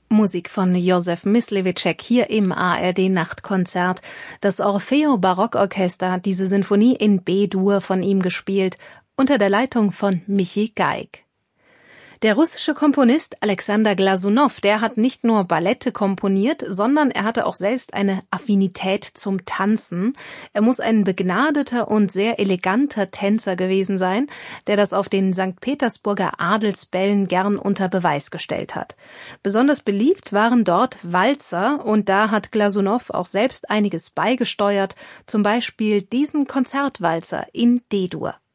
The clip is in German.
Musik von Josef Myslewitschek hier im ARD-Nachtkonzert. Das Orfeo Barockorchester hat diese Sinfonie in B-Dur von ihm gespielt, unter der Leitung von Michi Geig. Der russische Komponist Alexander Glasunow, der hat nicht nur Ballette komponiert, sondern er hatte auch selbst eine Affinität zum Tanzen. Er muss ein begnadeter und sehr eleganter Tänzer gewesen sein, der das auf den St. Petersburger Adelsbällen gern unter Beweis gestellt hat. Besonders beliebt waren dort Walzer und da hat Glasunow auch selbst einiges beigesteuert, zum Beispiel diesen Konzertwalzer in D-Dur.